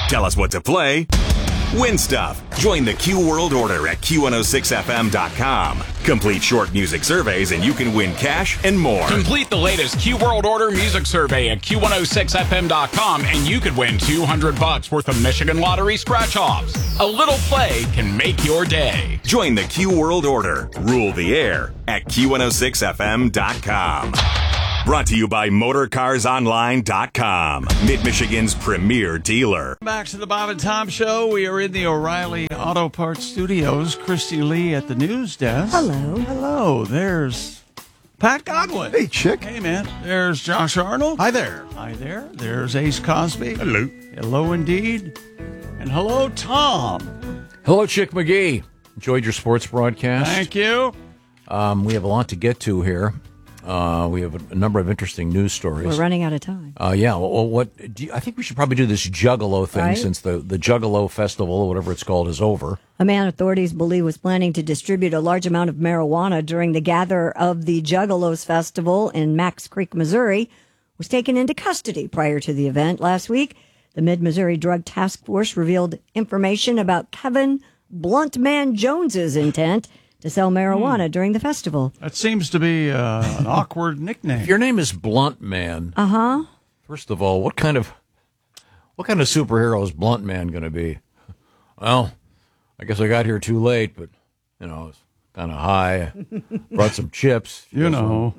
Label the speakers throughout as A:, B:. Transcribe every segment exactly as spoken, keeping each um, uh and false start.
A: Tell us what to play. Win stuff. Join the Q World Order at Q one oh six F M dot com. Complete short music surveys and you can win cash and more.
B: Complete the latest Q World Order music survey at Q one oh six F M dot com and you could win two hundred bucks worth of Michigan Lottery scratch-offs. A little play can make your day.
A: Join the Q World Order. Rule the air at Q one oh six F M dot com. Brought to you by Motor Cars Online dot com, Mid-Michigan's premier dealer.
C: Back to the Bob and Tom Show. We are in the O'Reilly Auto Parts Studios. Christy Lee at the news desk.
D: Hello.
C: Hello. There's Pat Godwin.
E: Hey, chick.
C: Hey, man. There's Josh Arnold.
E: Hi there.
C: Hi there. There's Ace Cosby.
E: Hello.
C: Hello, indeed. And hello, Tom.
F: Hello, Chick McGee. Enjoyed your sports broadcast.
C: Thank you.
F: Um, we have a lot to get to here. Uh, we have a, a number of interesting news stories.
D: We're running out of time.
F: Uh, yeah. Well, what do you, I think we should probably do this Juggalo thing
D: Right.
F: since the, the Juggalo Festival, or whatever it's called, is over.
D: A man authorities believe was planning to distribute a large amount of marijuana during the gather of the Juggalos Festival in Max Creek, Missouri, was taken into custody prior to the event last week. The Mid-Missouri Drug Task Force revealed information about Kevin Bluntman Jones's intent to sell marijuana hmm. during the festival.
C: That seems to be uh, an awkward nickname.
F: If your name is Blunt Man,
D: uh-huh.
F: First of all, what kind of what kind of superhero is Blunt Man going to be? Well, I guess I got here too late, but you know, I was kind of high. Brought some chips.
C: You know,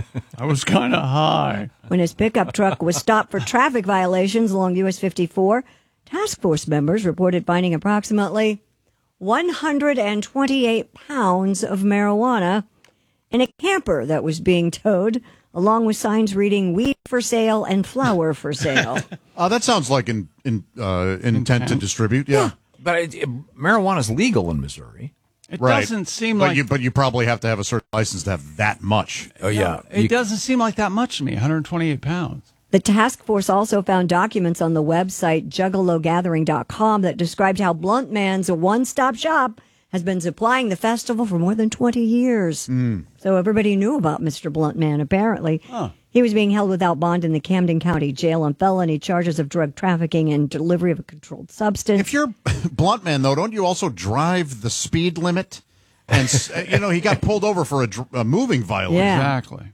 C: I was kind of high.
D: When his pickup truck was stopped for traffic violations along U S fifty-four, task force members reported finding approximately one hundred twenty-eight pounds of marijuana in a camper that was being towed, along with signs reading "weed for sale" and "flower for sale."
E: Uh, that sounds like an in, uh, intent, intent to distribute. Yeah,
F: yeah. But it, it, marijuana is legal in Missouri.
C: It
E: right.
C: doesn't seem
E: but
C: like...
E: You, but you probably have to have a certain license to have that much.
F: Oh, yeah.
C: It
F: you,
C: doesn't seem like that much to me, one hundred twenty-eight pounds.
D: The task force also found documents on the website juggalo gathering dot com that described how Blunt Man's one-stop shop has been supplying the festival for more than twenty years.
E: Mm.
D: So everybody knew about Mister Blunt Man, apparently.
C: Huh.
D: He was being held without bond in the Camden County Jail on felony charges of drug trafficking and delivery of a controlled substance.
E: If you're Blunt Man, though, don't you also drive the speed limit? And, you know, he got pulled over for a, a moving violation.
D: Yeah.
C: Exactly.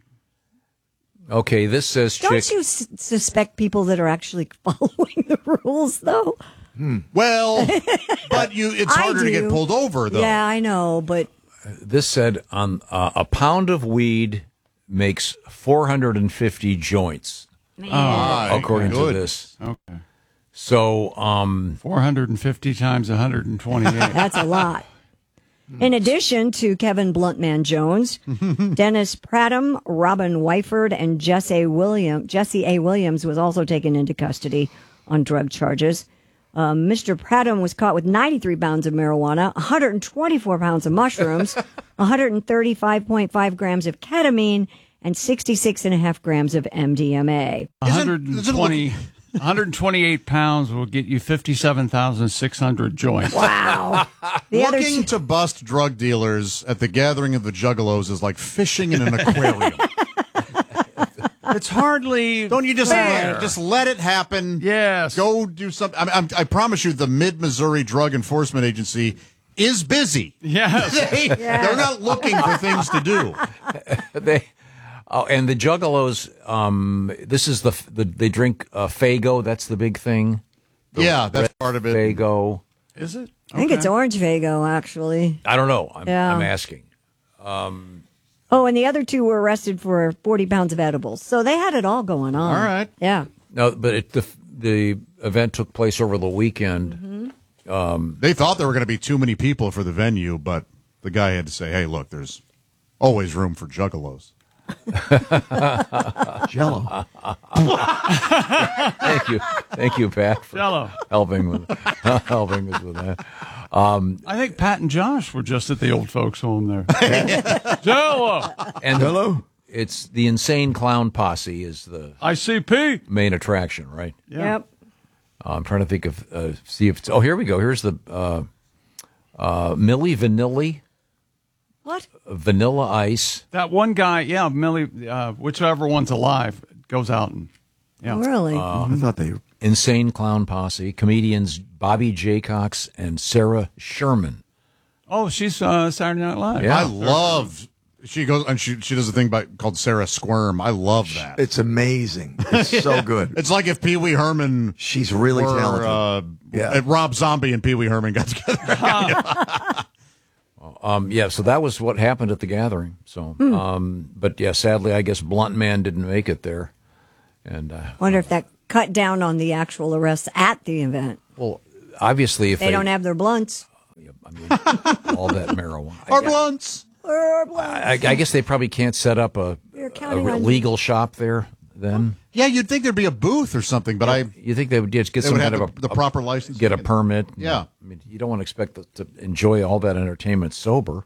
F: Okay, this says
D: Don't
F: chick.
D: you s- suspect people that are actually following the rules, though?
F: Hmm.
E: Well, but you it's
D: I
E: harder to
D: do.
E: get pulled over, though.
D: Yeah, I know, but...
F: This said on uh, a pound of weed makes four hundred fifty joints,
E: Ah,
F: according
E: good.
F: to this.
C: Okay.
F: So, um,
C: four hundred fifty times one hundred twenty-eight.
D: That's a lot. In addition to Kevin Bluntman Jones, Dennis Prattam, Robin Wyford, and Jesse William, Jesse A. Williams was also taken into custody on drug charges. Um, Mister Prattam was caught with ninety-three pounds of marijuana, one hundred twenty-four pounds of mushrooms, one hundred thirty-five point five grams of ketamine, and sixty-six point five grams of M D M A.
C: one hundred twenty, one hundred twenty-eight pounds will get you fifty-seven thousand six hundred joints.
D: Wow. The other
E: Looking
D: two-
E: to bust drug dealers at the gathering of the Juggalos is like fishing in an aquarium.
C: It's hardly
E: Don't you just
C: fair.
E: let, just let it happen?
C: Yes.
E: Go do something. I, I'm, I promise you, the Mid-Missouri Drug Enforcement Agency is busy.
C: Yes.
E: They, They're not looking for things to do.
F: they, oh, and the Juggalos. Um, this is the, the they drink uh, Faygo. That's the big thing. The
E: Yeah, that's
F: red
E: part of it.
F: Faygo.
C: Is it?
D: I think it's Orange Vago, actually.
F: I don't know. I'm,
D: Yeah.
F: I'm asking. Um,
D: Oh, and the other two were arrested for forty pounds of edibles. So they had it all going on.
E: All right.
D: Yeah.
F: no, but it, the the event took place over the weekend.
D: Mm-hmm.
F: Um,
E: They thought there were going to be too many people for the venue, but the guy had to say, hey, look, there's always room for Juggalos.
F: Jello. Thank you, thank you, Pat, for
C: Jello.
F: helping with helping us with that. Um,
C: I think Pat and Josh were just at the old folks' home there. Jello.
F: and Hello. It's the Insane Clown Posse is the
C: I C P.
F: main attraction, right?
C: Yeah.
D: Yep.
F: Uh, I'm trying to think of uh, see if it's, oh here we go. Here's the uh, uh, Milli Vanilli.
D: What?
F: Vanilla Ice.
C: That one guy, yeah, Millie, uh, whichever one's alive, goes out and, yeah.
D: Really?
F: Uh,
G: I thought they
F: Insane Clown Posse, comedians Bobby Jaycox and Sarah Sherman.
C: Oh, she's uh, Saturday Night Live.
F: Yeah.
E: I love. She goes and she she does a thing by, called Sarah Squirm. I love that.
G: It's amazing. It's so good.
E: It's like if Pee Wee Herman.
G: She's really
E: were,
G: talented.
E: Uh,
G: Yeah.
E: if Rob Zombie and Pee Wee Herman got together.
F: Um, yeah, so that was what happened at the gathering. So,
D: Hmm.
F: um, but yeah, sadly, I guess Blunt Man didn't make it there. And uh,
D: Wonder if that cut down on the actual arrests at the event.
F: well, obviously, if
D: They
F: they,
D: don't have their blunts.
F: I mean, all that marijuana.
E: Or
F: I,
E: blunts.
D: Or blunts.
F: I, I guess they probably can't set up a,
D: You're
F: a
D: counting
F: re-
D: on-
F: legal shop there. Then
E: Yeah, you'd think there'd be a booth or something, but I
F: you think they would just get
E: they
F: some
E: would
F: kind
E: have
F: of
E: the,
F: a,
E: the proper license.
F: get a permit.
E: Yeah.
F: I mean, you don't want to expect to, to enjoy all that entertainment sober.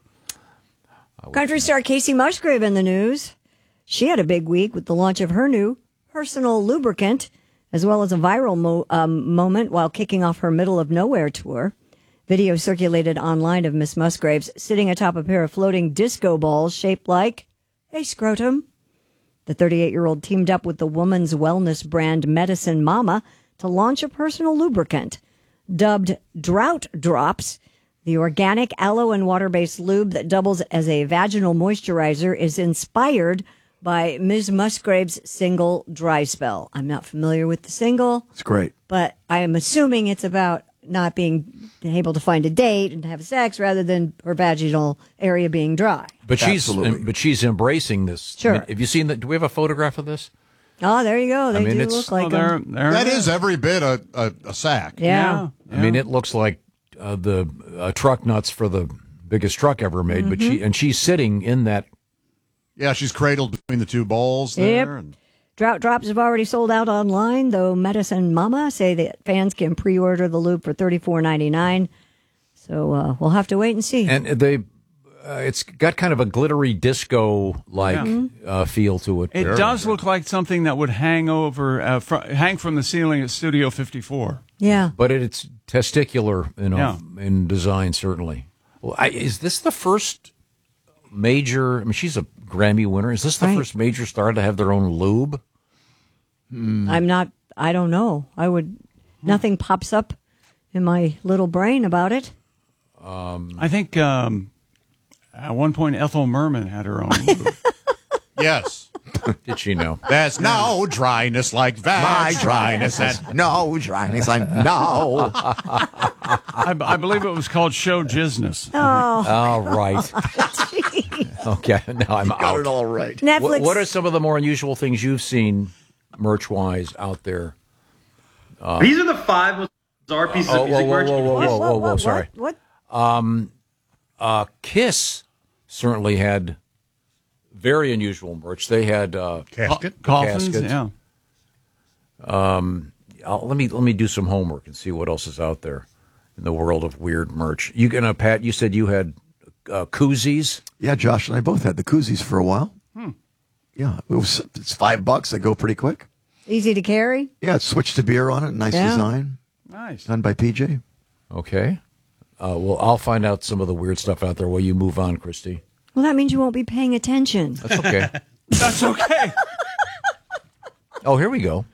D: Country star Casey Musgrave in the news. She had a big week with the launch of her new personal lubricant, as well as a viral mo- um, moment while kicking off her Middle of Nowhere tour. Video circulated online of Miss Musgraves sitting atop a pair of floating disco balls shaped like a scrotum. The thirty-eight-year-old teamed up with the woman's wellness brand Medicine Mama to launch a personal lubricant. Dubbed Drought Drops, the organic aloe and water-based lube that doubles as a vaginal moisturizer is inspired by Miz Musgrave's single Dry Spell. I'm not familiar with the single,
G: It's great.
D: but I am assuming it's about not being able to find a date and have sex rather than her vaginal area being dry.
F: But
G: Absolutely.
F: she's but she's embracing this.
D: Sure.
F: I mean, have you seen that? Do we have a photograph of this?
D: Oh, there you go. They
F: mean,
D: do
F: it's-
D: look like
C: Oh, there,
D: them.
C: there
E: That
C: it
E: is every bit a, a, a sack.
D: Yeah.
C: Yeah.
F: I mean, it looks like uh, the uh, truck nuts for the biggest truck ever made. But
D: Mm-hmm.
F: she and she's sitting in that.
E: Yeah, she's cradled between the two balls
D: Yep.
E: there. And
D: Drought Drops have already sold out online, though Medicine Mama say that fans can pre-order the lube for thirty-four ninety-nine. So uh, we'll have to wait and see.
F: And they, uh, it's got kind of a glittery disco like uh, feel to it.
C: It does look like something that would hang over, uh, fr- hang from the ceiling at Studio fifty-four.
D: yeah.
F: But it, it's testicular, you know,
C: Yeah.
F: in design certainly. Well, I, is this the first major? I mean, she's a Grammy winner. Is this the
D: Right.
F: first major star to have their own lube?
D: I'm not, I don't know. I would, nothing pops up in my little brain about it.
C: I think um, at one point Ethel Merman had her own. lube.
E: yes,
F: Did she know?
E: there's no dryness like that.
G: My dryness is no dryness. I'm no.
C: I, I believe it was called Show Jizness.
F: All right. Okay, now I'm
G: Got
F: out.
G: it all right.
D: Netflix.
F: What, what are some of the more unusual things you've seen merch-wise out there?
H: These are the five most bizarre pieces
F: Oh,
H: of
F: whoa,
H: music
F: whoa,
H: merch.
F: whoa, whoa,
D: What,
F: whoa,
D: what,
F: whoa, whoa,
D: what,
F: sorry.
D: What?
F: Uh, Kiss certainly had very unusual merch. They had uh,
E: Casket.
C: Coffins,
F: Caskets.
C: yeah.
F: I'll, let me let me do some homework and see what else is out there in the world of weird merch. You gonna Pat? You said you had uh, koozies.
G: Yeah, Josh and I both had the koozies for a while. Yeah, it was. It's five bucks. They go pretty quick.
D: Easy to carry?
G: Yeah, it's switched to beer on it. Nice
D: Yeah.
G: design.
C: Nice.
G: Done by P J.
F: Okay. Uh, well, I'll find out some of the weird stuff out there while you move on, Christy.
D: Well, that means you won't be paying attention.
F: That's okay.
C: That's okay.
F: Oh, here we go.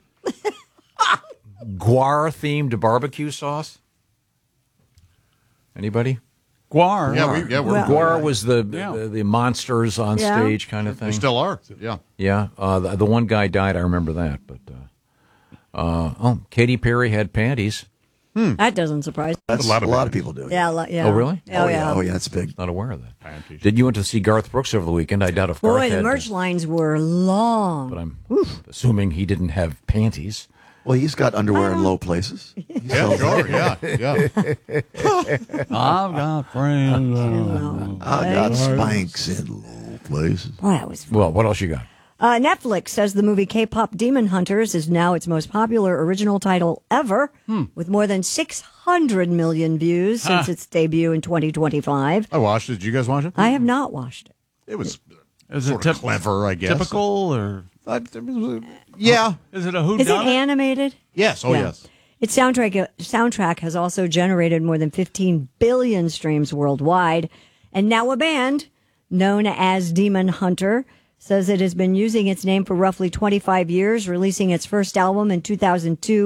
F: Guar-themed barbecue sauce. Anybody?
C: Guar.
E: Yeah, we, yeah, we're,
D: Well-
F: Guar was the,
C: Yeah.
F: the the monsters on
D: Yeah.
F: stage kind of thing.
E: we still are. Yeah.
F: Yeah, uh, the, the one guy died. I remember that. But uh, uh, oh, Katy Perry had panties.
D: That doesn't surprise me.
G: That's a lot of, a lot of people do.
D: Yeah, lo- yeah.
F: Oh, really?
D: Oh, yeah.
G: Oh, yeah, it's big.
F: Not aware of that. Did you went to see Garth Brooks over the weekend? I doubt if Garth
D: Boy, the
F: had,
D: merch lines were long.
F: but I'm assuming he didn't have panties.
G: Well, he's got underwear in low places.
E: Yeah, sure. Yeah, yeah.
C: I've got friends.
G: I got spanks in low places.
D: Boy, that was
F: Well, what else you got?
D: Uh, Netflix says the movie K-pop Demon Hunters is now its most popular original title ever, with more than six hundred million views since its debut in twenty twenty-five.
E: I watched it. Did you guys watch it?
D: I have not watched it.
E: It was
C: Is
E: sort
C: it
E: of
C: typ-
E: clever, I guess.
C: typical or
E: Yeah.
C: is it a who
D: Is it
C: done it?
D: animated?
E: Yes. Oh,
D: Yeah.
E: yes.
D: Its soundtrack soundtrack has also generated more than fifteen billion streams worldwide, and now a band known as Demon Hunter says it has been using its name for roughly twenty-five years, releasing its first album in two thousand two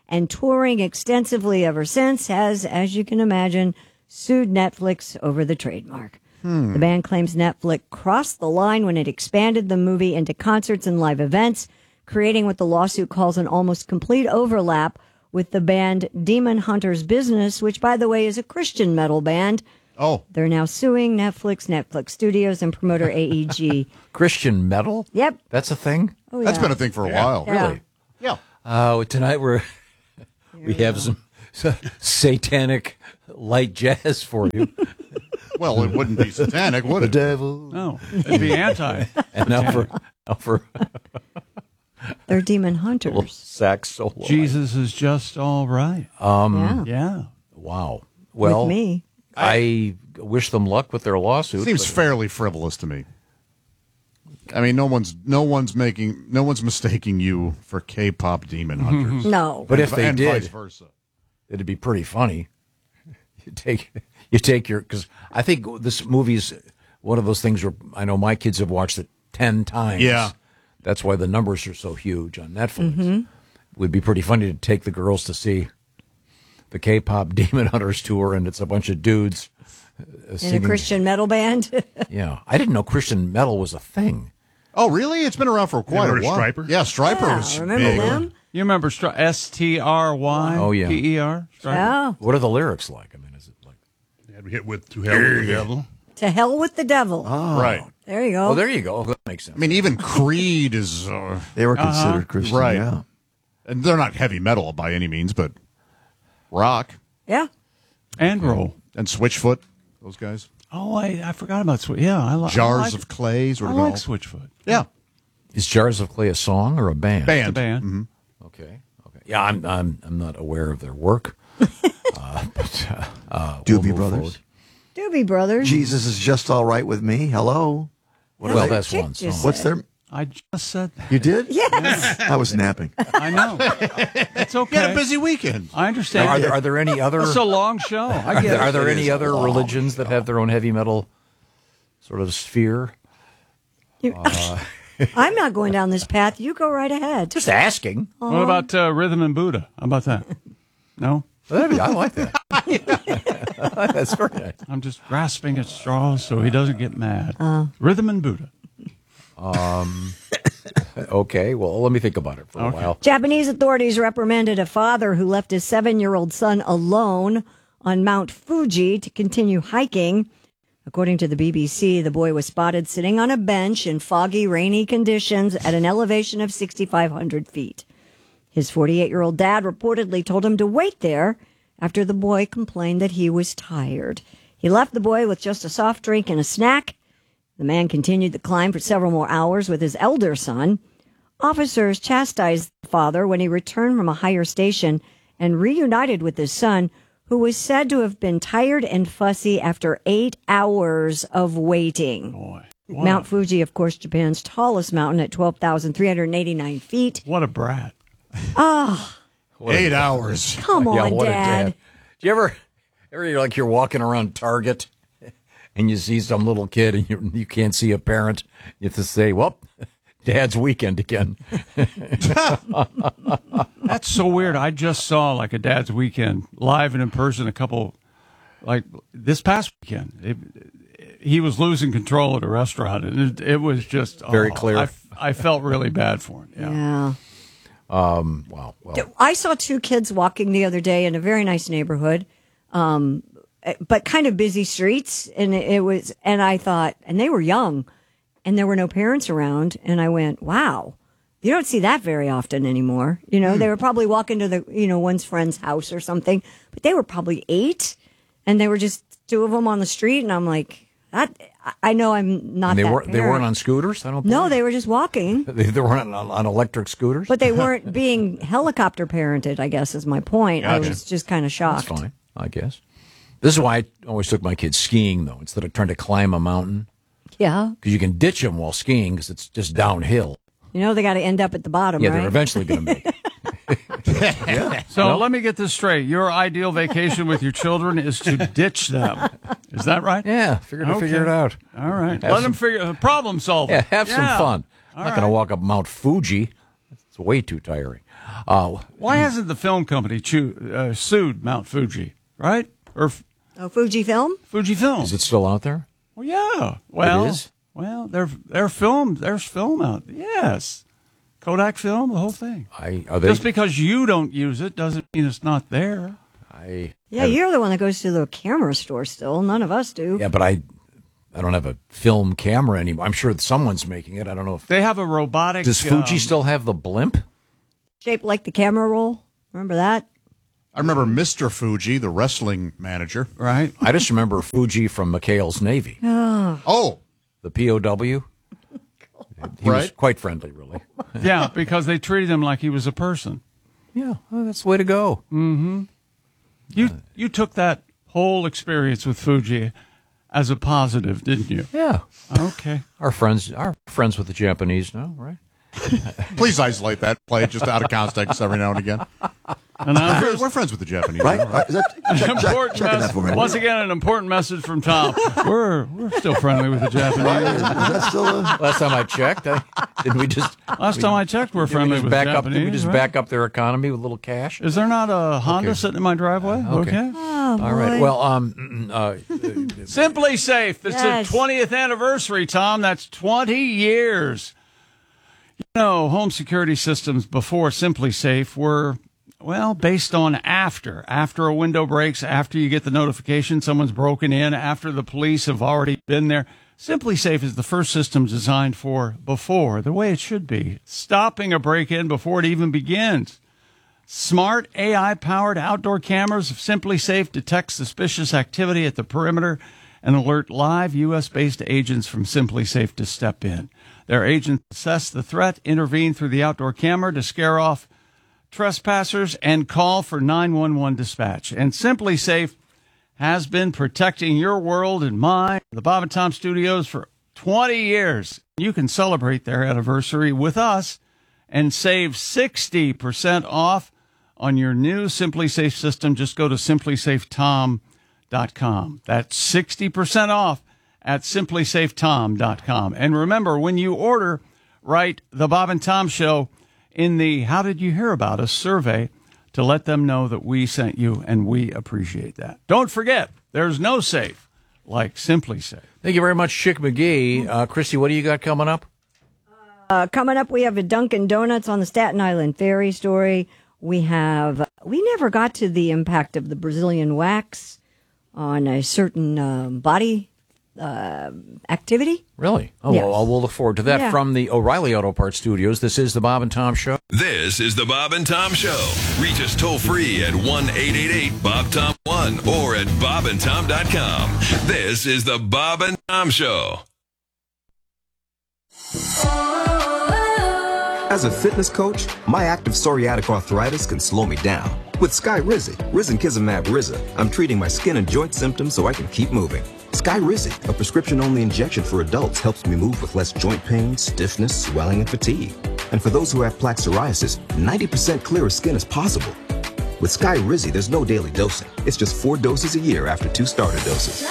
D: and touring extensively ever since, has, as you can imagine, sued Netflix over the trademark. Hmm. The band claims Netflix crossed the line when it expanded the movie into concerts and live events, creating what the lawsuit calls an almost complete overlap with the band Demon Hunters Business, which, by the way, is a Christian metal band.
E: Oh.
D: They're now suing Netflix, Netflix Studios, and promoter A E G.
F: Christian metal?
D: Yep.
F: That's a thing?
D: Oh, yeah.
E: That's been a thing for a
F: Yeah.
E: while.
D: Yeah.
F: Really?
E: Yeah.
F: Uh, tonight we're we have some satanic light jazz for you.
E: Well, it wouldn't be satanic, would it?
F: The devil.
C: No, it'd be anti.
F: And now for, now for
D: They're demon
F: little
D: hunters.
F: sax solo.
C: Jesus is just all right.
D: Yeah.
C: Yeah.
F: Wow. Well,
D: With me.
F: I wish them luck with their lawsuit.
E: Seems
F: but-
E: fairly frivolous to me. I mean, no one's no one's making no one's mistaking you for K-pop demon hunters.
D: No.
F: But if they
E: and
F: did,
E: vice versa.
F: it'd be pretty funny. You take you take your because I think this movie's one of those things where I know my kids have watched it ten times.
E: Yeah.
F: That's why the numbers are so huge on Netflix.
D: Mm-hmm.
F: It would be pretty funny to take the girls to see the K-pop Demon Hunters tour, and it's a bunch of dudes uh,
D: In
F: singing.
D: a Christian metal band.
F: Yeah, I didn't know Christian metal was a thing.
E: Oh, really? It's been around for quite
I: Remember
E: a while.
I: Stryper?
E: Yeah, Stryper
D: Yeah,
E: was
D: remember
E: big.
D: them?
C: You remember Stry- S T R Y
F: Oh, yeah.
C: P E R? Stryper?
D: Yeah.
F: What are the lyrics like? I mean, is it like?
I: They had to hit with To Hell with the Devil.
D: To hell with the devil.
E: Right.
D: There you go.
F: Oh, there you go. That makes sense.
E: I mean, even Creed is, uh,
G: They were considered Christian.
E: right.
G: Yeah.
E: and they're not heavy metal by any means, but rock
D: yeah.
C: And roll.
E: and Switchfoot, those guys.
C: Oh, I, I forgot about Switch. Yeah, I, li-
E: Jars
C: I like,
E: of Clay, sort
C: I
E: of
C: like
E: all-
C: Switchfoot.
E: Yeah,
F: Is Jars of Clay a song or a band?
E: band.
C: The band.
E: Mhm.
F: Okay. Okay. Yeah, I'm I'm I'm not aware of their work. uh, but, uh, uh,
G: Doobie
F: we'll move
G: Brothers.
F: forward.
D: Doobie Brothers.
G: Jesus is just all right with me. Hello. What are
F: Well,
G: they-
F: that's
D: Chick
F: one
D: just
F: song.
G: What's their?
C: I just said that.
G: You did?
D: Yes.
G: I was napping.
C: I know. It's okay.
E: You had a busy weekend.
C: I understand.
F: Are there, are there any other?
C: It's a long show. I
F: Are
C: get
F: there,
C: it.
F: are there
G: It
F: any
G: is a
F: other
G: long
F: religions that have their own heavy metal sort of sphere?
D: You- I'm not going down this path. You go right ahead.
F: Just asking.
C: What about uh, Rhythm and Buddha? How about that? No?
F: That'd be- I like that. That's very nice.
C: I'm just grasping at straws so he doesn't get mad. Rhythm and Buddha.
F: Okay, well, let me think about it for a while.
D: Japanese authorities reprimanded a father who left his seven-year-old son alone on Mount Fuji to continue hiking. According to the B B C, the boy was spotted sitting on a bench in foggy, rainy conditions at an elevation of six thousand five hundred feet. His forty-eight-year-old dad reportedly told him to wait there after the boy complained that he was tired. He left the boy with just a soft drink and a snack. The man continued the climb for several more hours with his elder son. Officers chastised the father when he returned from a higher station and reunited with his son, who was said to have been tired and fussy after eight hours of waiting.
C: Boy.
D: Mount Fuji, of course, Japan's tallest mountain at twelve thousand three hundred eighty-nine feet.
C: What a brat.
E: Eight hours.
D: Come on,
F: yeah, what a
D: Dad.
F: dad. Do you ever, ever you're like you're walking around Target and you see some little kid and you, you can't see a parent? You have to say, well, Dad's weekend again.
C: That's so weird. I just saw like a Dad's Weekend live and in person a couple, like this past weekend. It, he was losing control at a restaurant, and it, it was just
F: Very
C: oh,
F: clear.
C: I, I felt really bad for him. Yeah.
D: Yeah.
F: Um, wow. Well,
D: I saw two kids walking the other day in a very nice neighborhood, um, but kind of busy streets. And it was, and I thought, and they were young, and there were no parents around. And I went, wow, you don't see that very often anymore. You know, they were probably walking to the, you know, one's friend's house or something, but they were probably eight, and they were just two of them on the street. And I'm like, that, I know I'm not
F: and they
D: that
F: weren't they
D: parent.
F: weren't on scooters. I don't.
D: No,
F: believe.
D: they were just walking.
F: They, they weren't on, on electric scooters.
D: But they weren't being helicopter parented, I guess, is my point. I
F: Gotcha.
D: was just kind of shocked.
F: That's fine, I guess. This is why I always took my kids skiing, though, instead of trying to climb a mountain,
D: Yeah.
F: because you can ditch them while skiing because it's just downhill.
D: You know, they got to end up at the bottom,
F: Yeah,
D: right?
F: they're eventually going to make it.
C: So let me get this straight. Your ideal vacation with your children is to ditch them. Is that right?
F: Yeah, figure to
C: Okay.
F: figure it out.
C: All right.
F: Have
C: Let
F: some-
C: them figure uh, problem solving.
F: Yeah, have some fun. I'm
C: All
F: not going to
C: right.
F: walk up Mount Fuji. It's way too tiring. Uh,
C: Why hasn't the film company chu- uh, sued Mount Fuji, right? Or f-
D: Oh, Fujifilm?
C: Fujifilm?
F: is it still out there?
C: Well, yeah. Well,
F: It is?
C: Well, they're they're film. There's film out. Yes, Kodak film, the whole thing.
F: I are they?
C: Just because you don't use it doesn't mean it's not there.
F: I
D: Yeah, you're the one that goes to the camera store still. None of us do.
F: yeah, but I I don't have a film camera anymore. I'm sure that someone's making it. I don't know if
C: They have a robotic.
F: does Fuji
C: um,
F: still have the blimp?
D: Shaped like the camera roll. Remember that?
E: I remember Mister Fuji, the wrestling manager.
C: Right.
F: I just remember Fuji from McHale's Navy,
E: Oh,
F: the P O W. He was
E: Right.
F: quite friendly, really.
C: Yeah, because they treated him like he was a person.
F: Yeah, well, that's the way to go.
C: You you took that whole experience with Fuji as a positive, didn't you?
F: Yeah,
C: Okay.
F: our friends, our friends with the Japanese now, right?
E: please isolate that. Play it just out of context every now and again.
C: And now
E: We're, we're friends with the Japanese.
G: Right? right? Is that, check, check,
C: important
G: checking that
C: mess-
G: for me.
C: once again, an important message from Tom. We're we're still friendly with the Japanese.
G: Is that still a...
F: Last time I checked, I, did we just
C: Last time I checked, we're
F: did we
C: friendly
F: just
C: with
F: back
C: the
F: up?
C: Japanese.
F: Did we just
C: right?
F: back up their economy with a little cash?
C: Is there not a Honda
F: Okay.
C: sitting in my driveway?
F: Okay.
C: Okay.
D: Oh,
F: All right.
D: boy.
F: Well, um, uh,
C: Simply Safe. This
D: Yes.
C: is the twentieth anniversary, Tom. That's twenty years. You know, home security systems before Simply Safe were, well, based on after. After a window breaks, after you get the notification someone's broken in, after the police have already been there. Simply Safe is the first system designed for before, the way it should be, stopping a break-in before it even begins. Smart A I-powered outdoor cameras of Simply Safe detect suspicious activity at the perimeter and alert live U S-based agents from Simply Safe to step in. Their agents assess the threat, intervene through the outdoor camera to scare off trespassers, and call for nine one one dispatch. And Simply Safe has been protecting your world and mine, the Bob and Tom Studios, for twenty years. You can celebrate their anniversary with us and save sixty percent off on your new Simply Safe system. Just go to simply safe tom dot com. That's sixty percent off at simply safe tom dot com. And remember, when you order, write The Bob and Tom Show in the How Did You Hear About Us survey to let them know that we sent you, and we appreciate that. Don't forget, there's no safe like Simply Safe.
F: thank you very much, Chick McGee. Uh, Christy, what do you got coming up?
D: Uh, coming up, we have a Dunkin' Donuts on the Staten Island Ferry story. We have, we never got to the impact of the Brazilian wax on a certain um, body uh, activity.
F: Really? Oh,
D: Yes.
F: well, we'll look forward to that
D: Yeah.
F: from the O'Reilly Auto Parts Studios. This is the Bob and Tom Show.
J: This is the Bob and Tom Show. Reach us toll free at one eight eight eight Bob Tom one or at bob and tom dot com. This is the Bob and Tom Show.
K: As a fitness coach, my active psoriatic arthritis can slow me down. With Skyrizi, Risankizumab Riza, I'm treating my skin and joint symptoms so I can keep moving. Skyrizi, a prescription-only injection for adults, helps me move with less joint pain, stiffness, swelling, and fatigue. And for those who have plaque psoriasis, ninety percent clearer skin is possible. With Skyrizi, there's no daily dosing. It's just four doses a year after two starter doses.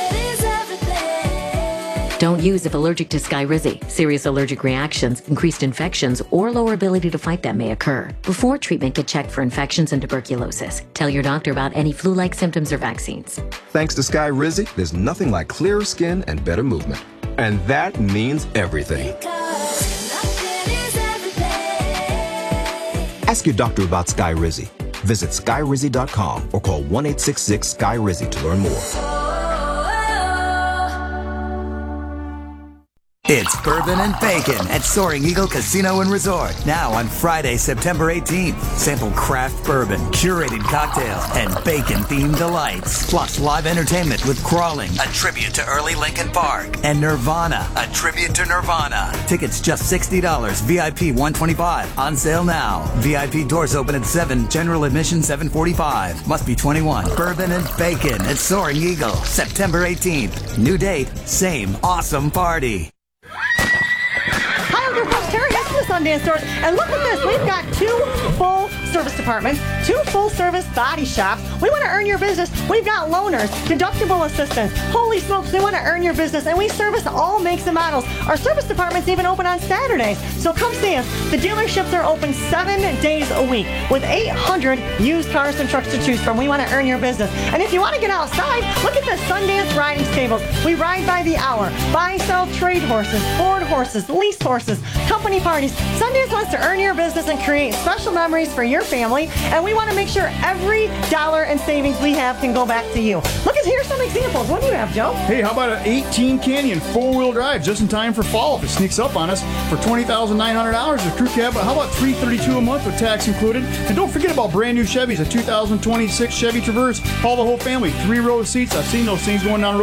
L: Don't use if allergic to Skyrizi. Serious allergic reactions, increased infections, or lower ability to fight them may occur. Before treatment, get checked for infections and tuberculosis. Tell your doctor about any flu-like symptoms or vaccines.
K: Thanks to Skyrizi, there's nothing like clearer skin and better movement. And that means everything. Ask your doctor about Skyrizi. Visit skyrizi dot com or call one eight six six Sky Rizzy to learn more.
M: It's Bourbon and Bacon at Soaring Eagle Casino and Resort. Now on Friday, September eighteenth. Sample craft bourbon, curated cocktails, and bacon-themed delights. Plus live entertainment with Crawling, a tribute to early Lincoln Park, and Nirvana, a tribute to Nirvana. Tickets just sixty dollars, V I P one hundred twenty-five dollars. On sale now. V I P doors open at seven, general admission seven forty-five. Must be twenty-one. Bourbon and Bacon at Soaring Eagle, September eighteenth. New date, same awesome party.
N: Hi, I'm your host, Terry Hess from the Sundance Stores, and look at this. We've got two full service departments, two full-service body shops. We want to earn your business. We've got loaners, deductible assistance. Holy smokes, we want to earn your business, and we service all makes and models. Our service department's even open on Saturdays, so come see us. The dealerships are open seven days a week with eight hundred used cars and trucks to choose from. We want to earn your business. And if you want to get outside, look at the Sundance Riding Stables. We ride by the hour. Buy, sell, trade horses, board horses, lease horses, company parties. Sundance wants to earn your business and create special memories for your family, and we want to make sure every dollar in savings we have can go back to you. Look at here's some examples. What do you have, Joe?
O: Hey, how about an eighteen Canyon four-wheel drive just in time for fall if it sneaks up on us for twenty thousand nine hundred dollars. A crew cab, how about three hundred thirty-two dollars a month with tax included? And don't forget about brand new Chevys, a two thousand twenty-six Chevy Traverse. Haul the whole family, three row seats. I've seen those things going down the road.